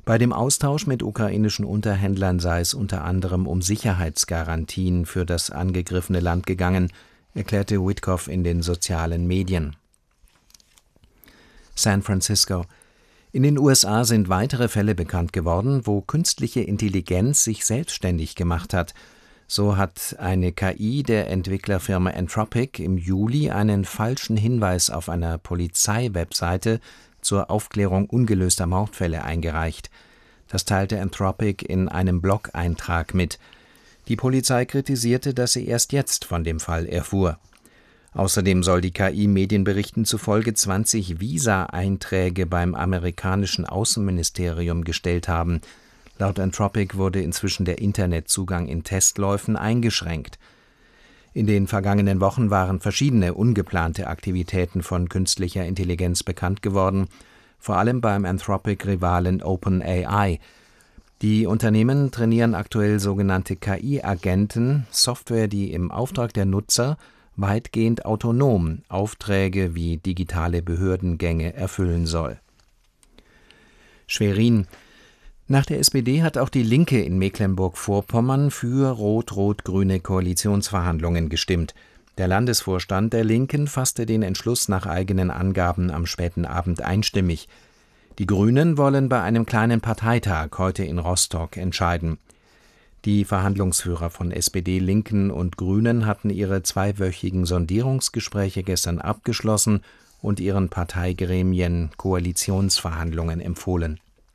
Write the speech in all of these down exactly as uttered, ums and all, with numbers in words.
Bei dem Austausch mit ukrainischen Unterhändlern sei es unter anderem um Sicherheitsgarantien für das angegriffene Land gegangen, erklärte Witkoff in den sozialen Medien. San Francisco. In den U S A sind weitere Fälle bekannt geworden, wo künstliche Intelligenz sich selbstständig gemacht hat. So hat eine K I der Entwicklerfirma Anthropic im Juli einen falschen Hinweis auf einer Polizei-Webseite zur Aufklärung ungelöster Mordfälle eingereicht. Das teilte Anthropic in einem Blog-Eintrag mit. Die Polizei kritisierte, dass sie erst jetzt von dem Fall erfuhr. Außerdem soll die K I Medienberichten zufolge zwanzig Visa-Einträge beim amerikanischen Außenministerium gestellt haben. Laut Anthropic wurde inzwischen der Internetzugang in Testläufen eingeschränkt. In den vergangenen Wochen waren verschiedene ungeplante Aktivitäten von künstlicher Intelligenz bekannt geworden, vor allem beim Anthropic-Rivalen OpenAI. Die Unternehmen trainieren aktuell sogenannte K I-Agenten, Software, die im Auftrag der Nutzer weitgehend autonom Aufträge wie digitale Behördengänge erfüllen soll. Schwerin. Nach der S P D hat auch die Linke in Mecklenburg-Vorpommern für rot-rot-grüne Koalitionsverhandlungen gestimmt. Der Landesvorstand der Linken fasste den Entschluss nach eigenen Angaben am späten Abend einstimmig. Die Grünen wollen bei einem kleinen Parteitag heute in Rostock entscheiden. Die Verhandlungsführer von S P D, Linken und Grünen hatten ihre zweiwöchigen Sondierungsgespräche gestern abgeschlossen und ihren Parteigremien Koalitionsverhandlungen empfohlen.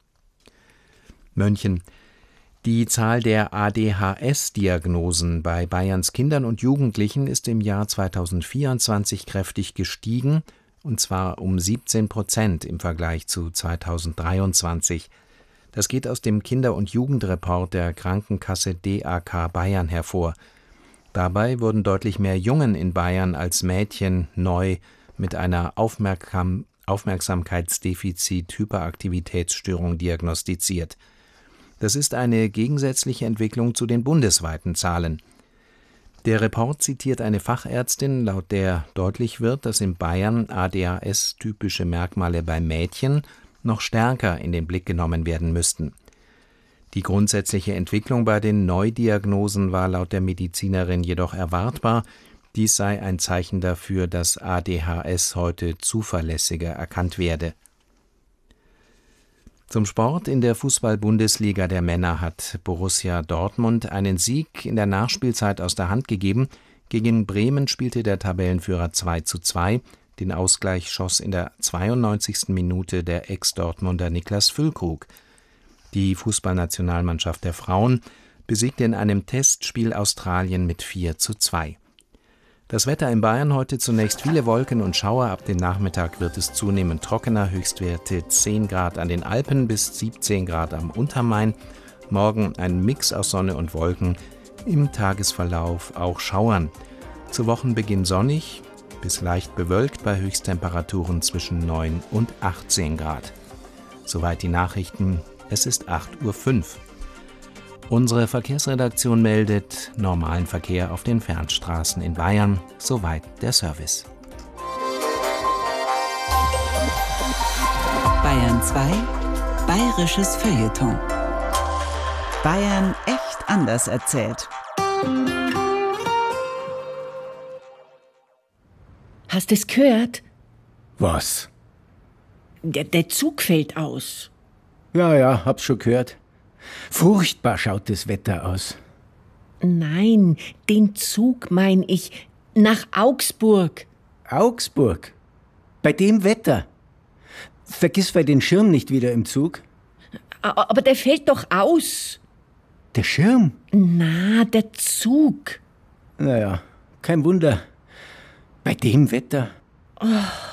München. Die Zahl der A D H S-Diagnosen bei Bayerns Kindern und Jugendlichen ist im Jahr zweitausendvierundzwanzig kräftig gestiegen, und zwar um siebzehn Prozent im Vergleich zu zweitausenddreiundzwanzig. Das geht aus dem Kinder- und Jugendreport der Krankenkasse D A K Bayern hervor. Dabei wurden deutlich mehr Jungen in Bayern als Mädchen neu mit einer Aufmerksam- Aufmerksamkeitsdefizit-Hyperaktivitätsstörung diagnostiziert. Das ist eine gegensätzliche Entwicklung zu den bundesweiten Zahlen. Der Report zitiert eine Fachärztin, laut der deutlich wird, dass in Bayern A D H S-typische Merkmale bei Mädchen noch stärker in den Blick genommen werden müssten. Die grundsätzliche Entwicklung bei den Neudiagnosen war laut der Medizinerin jedoch erwartbar. Dies sei ein Zeichen dafür, dass A D H S heute zuverlässiger erkannt werde. Zum Sport. In der Fußball-Bundesliga der Männer hat Borussia Dortmund einen Sieg in der Nachspielzeit aus der Hand gegeben. Gegen Bremen spielte der Tabellenführer zwei zu zwei. Den Ausgleich schoss in der zweiundneunzigsten Minute der Ex-Dortmunder Niklas Füllkrug. Die Fußballnationalmannschaft der Frauen besiegte in einem Testspiel Australien mit vier zu zwei. Das Wetter in Bayern heute zunächst viele Wolken und Schauer. Ab dem Nachmittag wird es zunehmend trockener. Höchstwerte zehn Grad an den Alpen bis siebzehn Grad am Untermain. Morgen ein Mix aus Sonne und Wolken. Im Tagesverlauf auch Schauern. Zu Wochenbeginn sonnig bis leicht bewölkt bei Höchsttemperaturen zwischen neun und achtzehn Grad. Soweit die Nachrichten. Es ist acht Uhr fünf. Unsere Verkehrsredaktion meldet normalen Verkehr auf den Fernstraßen in Bayern. Soweit der Service. Bayern zwei. Bayerisches Feuilleton. Bayern echt anders erzählt. Hast du es gehört? Was? Der, der Zug fällt aus. Ja, ja, hab's schon gehört. Furchtbar schaut das Wetter aus. Nein, den Zug mein ich. Nach Augsburg. Augsburg? Bei dem Wetter? Vergiss bei den Schirm nicht wieder im Zug. Aber der fällt doch aus. Der Schirm? Na, der Zug. Naja, kein Wunder. Bei dem Wetter. Oh.